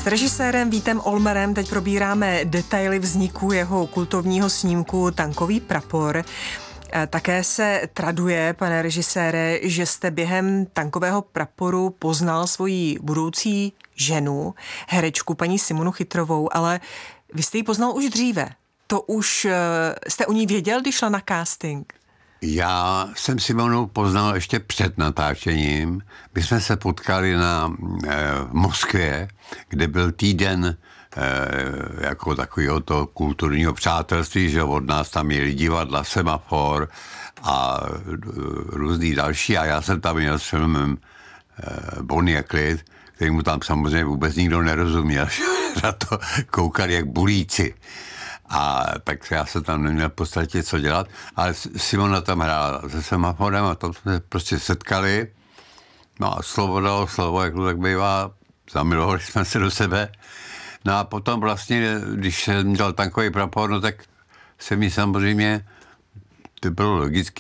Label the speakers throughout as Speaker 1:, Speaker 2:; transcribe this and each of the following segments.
Speaker 1: S režisérem Vítem Olmerem teď probíráme detaily vzniku jeho kultovního snímku Tankový prapor. Také se traduje, pane režisére, že jste během Tankového praporu poznal svoji budoucí ženu, herečku paní Simonu Chytrovou, ale vy jste ji poznal už dříve. To už jste o ní věděl, když šla na casting?
Speaker 2: Já jsem Simonu poznal ještě před natáčením. My jsme se potkali v Moskvě, kde byl týden jako takového to kulturního přátelství, že od nás tam jeli divadla, Semafor a různý další. A já jsem tam měl s filmem Bonnie a Clyde, kterému tam samozřejmě vůbec nikdo nerozuměl. Na to koukali jak bulíci. A tak já se tam neměl v podstatě co dělat, ale Simona tam hrála se Semaforem a tam jsme se prostě setkali. No a slovo dalo slovo, jak to tak bývá, zamilovali jsme se do sebe. No a potom vlastně, když jsem dělal Tankový prapor, no tak se mi samozřejmě, to bylo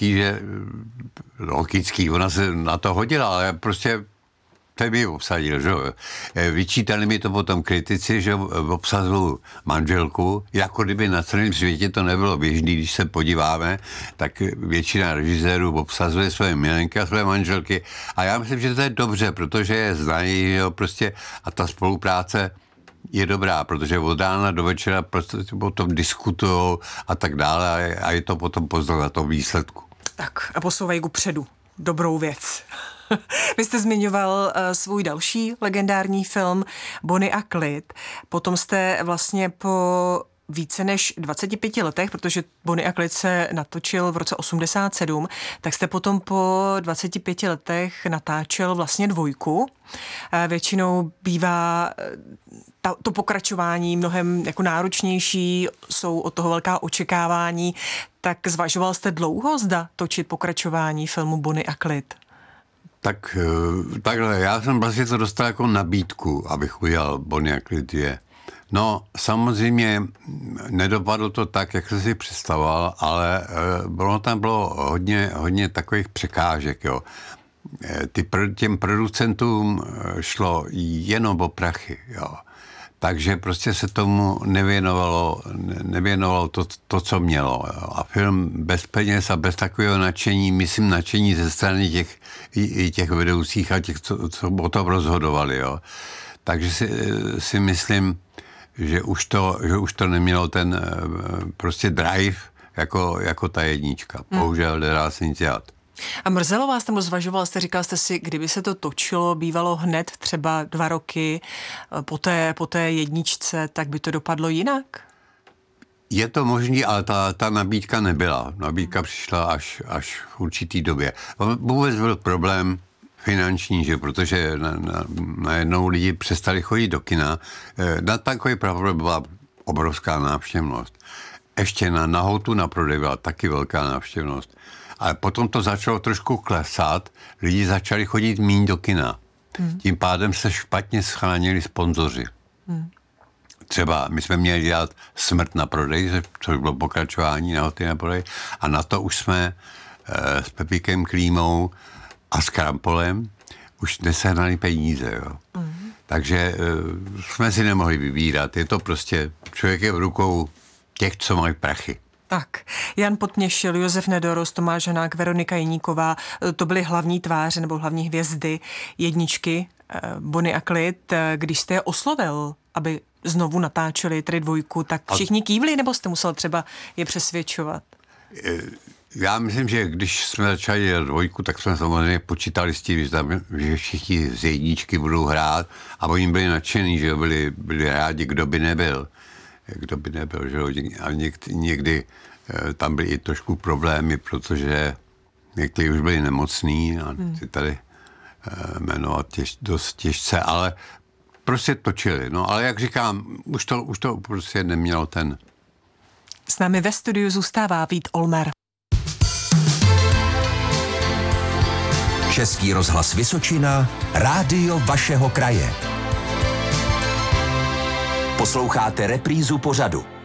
Speaker 2: logický, ona se na to hodila, ale prostě to mi obsadil, že jo. Vyčítali mi to potom kritici, že obsazuju manželku, jako kdyby na celém světě to nebylo běžný, když se podíváme, tak většina režisérů obsazuje své milenky a své manželky a já myslím, že to je dobře, protože je znají, že jo, prostě a ta spolupráce je dobrá, protože od rána do večera prostě potom diskutujou a tak dále a je to potom poznat na tom výsledku.
Speaker 1: Tak a posouvají kupředu. Dobrou věc. Vy jste zmiňoval svůj další legendární film Bonnie a Clyde. Potom jste vlastně po více než 25 letech, protože Bonnie a Clyde se natočil v roce 87, tak jste potom po 25 letech natáčel vlastně dvojku. Většinou bývá to pokračování mnohem jako náročnější, jsou od toho velká očekávání. Tak zvažoval jste dlouho, zda točit pokračování filmu Bonnie a Clyde?
Speaker 2: Tak takhle, já jsem vlastně to dostal jako nabídku, abych udělal Bonnie a Clyde. No, samozřejmě nedopadlo to tak, jak jsem si představoval, ale tam bylo hodně takových překážek, jo. Těm producentům šlo jenom o prachy, jo. Takže prostě se tomu nevěnovalo to, co mělo. Jo. A film bez peněz a bez takového nadšení, myslím nadšení ze strany těch vedoucích a těch, co o tom rozhodovali, jo. Takže si myslím, že už to nemělo ten prostě drive jako ta jednička. Bohužel nedá se nic dělat.
Speaker 1: A mrzelo vás tam, zvažoval jste, říkal jste si, kdyby se to točilo, bývalo hned třeba 2 roky po té jedničce, tak by to dopadlo jinak?
Speaker 2: Je to možný, ale ta nabídka nebyla. Nabídka přišla až v určitý době. Vůbec byl problém finanční, že protože najednou lidi přestali chodit do kina. Na Tankový prapor byla obrovská návštěvnost. Ještě na Houtu na prodej byla taky velká návštěvnost. Ale potom to začalo trošku klesat, lidi začali chodit míň do kina. Tím pádem se špatně scháněli sponzoři. Třeba my jsme měli dělat Smrt na prodej, což bylo pokračování na Houty na prodej, a na to už jsme s Pepíkem Klímou a s Krampolem už nesehnali peníze. Jo. Takže jsme si nemohli vybírat. Je to prostě, člověk je v rukou těch, co mají prachy.
Speaker 1: Tak, Jan Podměšil, Josef Nedorost, Tomáš Hanák, Veronika Jeníková, to byly hlavní tváře nebo hlavní hvězdy jedničky Bonnie a Clyde. Když jste je oslovil, aby znovu natáčeli tedy dvojku, tak všichni kývli, nebo jste musel třeba je přesvědčovat?
Speaker 2: Já myslím, že když jsme začali dělat dvojku, tak jsme samozřejmě počítali s tím, že všichni z jedničky budou hrát a oni byli nadšení, že byli rádi, kdo by nebyl, že jo. A někdy tam byly i trošku problémy, protože někteří už byli nemocní a si tady jmenovat dost těžce, ale prostě točili. No ale jak říkám, už to prostě nemělo ten.
Speaker 1: S námi ve studiu zůstává Vít Olmer.
Speaker 3: Český rozhlas Vysočina, rádio vašeho kraje. Posloucháte reprízu pořadu.